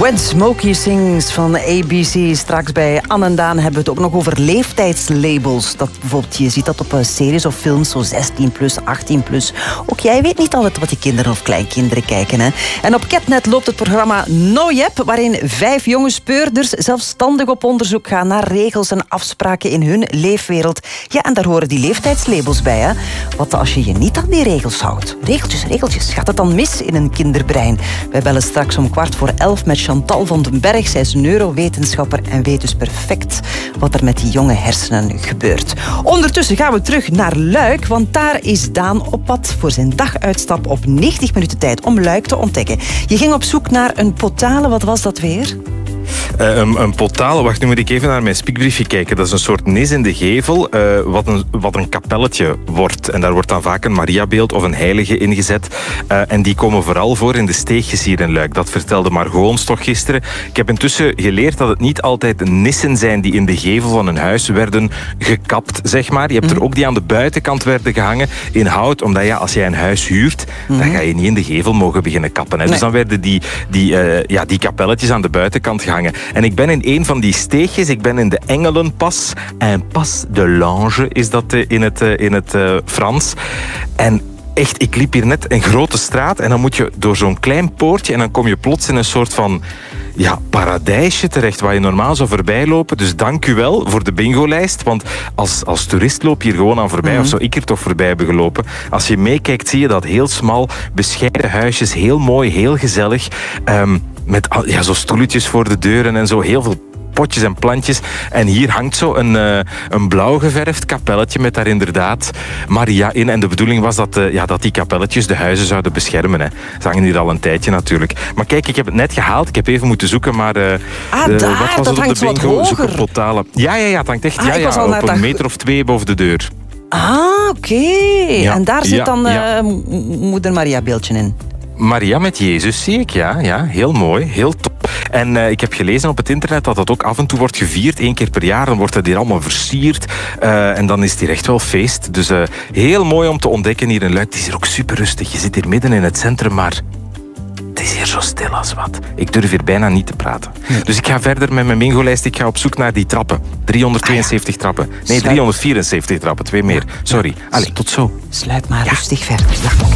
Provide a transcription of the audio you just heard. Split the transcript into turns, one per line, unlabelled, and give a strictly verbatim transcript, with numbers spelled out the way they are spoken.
When Smokey Sings van A B C. Straks bij Anne en Daan hebben we het ook nog over leeftijdslabels. Dat bijvoorbeeld, je ziet dat op series of films, zo zestien plus, achttien plus. Ook jij weet niet altijd wat je kinderen of kleinkinderen kijken. Hè? En op Catnet loopt het programma NoJep, waarin vijf jonge speurders zelfstandig op onderzoek gaan naar regels en afspraken in hun leefwereld. Ja, en daar horen die leeftijdslabels bij. Hè? Wat als je je niet aan die regels houdt? Regeltjes, regeltjes. Gaat het dan mis in een kinderbrein? Wij bellen straks om kwart voor elf met Chantal van den Berg. Zij is neurowetenschapper en weet dus perfect wat er met die jonge hersenen gebeurt. Ondertussen gaan we terug naar Luik, want daar is Daan op pad voor zijn daguitstap op negentig minuten tijd om Luik te ontdekken. Je ging op zoek naar een potale, wat was dat weer?
Uh, een, een potale, wacht, nu moet ik even naar mijn spiekbriefje kijken. Dat is een soort nis in de gevel, uh, wat, een, wat een kapelletje wordt. En daar wordt dan vaak een Mariabeeld of een heilige ingezet. Uh, en die komen vooral voor in de steegjes hier in Luik. Dat vertelde Margot ons toch gisteren. Ik heb intussen geleerd dat het niet altijd nissen zijn die in de gevel van een huis werden gekapt, zeg maar. Je hebt er ook die aan de buitenkant werden gehangen in hout. Omdat ja, als jij een huis huurt, dan ga je niet in de gevel mogen beginnen kappen. Hè. Dus dan werden die, die, uh, ja, die kapelletjes aan de buitenkant gehangen. En ik ben in een van die steegjes, ik ben in de Engelenpas. En Pas de l'Ange is dat in het, in het uh, Frans. En echt, ik liep hier net een grote straat en dan moet je door zo'n klein poortje en dan kom je plots in een soort van ja, paradijsje terecht waar je normaal zou voorbij lopen. Dus dank u wel voor de bingolijst, want als, als toerist loop je hier gewoon aan voorbij, mm-hmm. of zou ik er toch voorbij hebben gelopen. Als je meekijkt zie je dat heel smal, bescheiden huisjes, heel mooi, heel gezellig, um, met ja, zo stoeltjes voor de deuren en zo, heel veel potjes en plantjes. En hier hangt zo een, uh, een blauw geverfd kapelletje met daar inderdaad Maria in. En de bedoeling was dat, uh, ja, dat die kapelletjes de huizen zouden beschermen. Hè. Ze hangen hier al een tijdje natuurlijk. Maar kijk, ik heb het net gehaald. Ik heb even moeten zoeken, maar uh,
ah,
uh,
daar,
wat was
dat
het op de bingo? Zoek op potale. Ja, ja, ja, het hangt echt ah, ja, ja, op een dag... meter of twee boven de deur.
Ah, oké. Okay. Ja, en daar zit ja, dan uh, ja. moeder Maria beeldje in.
Maria met Jezus zie ik, ja. ja heel mooi, heel top. En uh, ik heb gelezen op het internet dat dat ook af en toe wordt gevierd. Eén keer per jaar, dan wordt het hier allemaal versierd. Uh, en dan is het hier echt wel feest. Dus uh, heel mooi om te ontdekken hier in Luik. Het is hier ook super rustig. Je zit hier midden in het centrum, maar het is hier zo stil als wat. Ik durf hier bijna niet te praten. Nee. Dus ik ga verder met mijn bingolijst. Ik ga op zoek naar die trappen. driehonderdtweeënzeventig ah, ja. trappen. Nee, Sluip. driehonderdvierenzeventig trappen. Twee meer. Sorry. Ja. Allee, tot zo.
Sluip maar ja. rustig verder. Ja.